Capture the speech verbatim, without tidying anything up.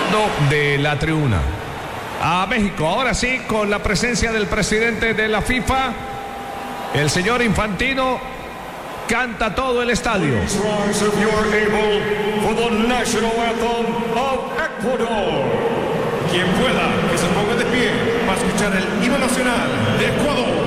fondo de la tribuna. A México, ahora sí, con la presencia del presidente de la FIFA, el señor Infantino, canta todo el estadio. Quien pueda, que se ponga de pie para escuchar el himno nacional de Ecuador.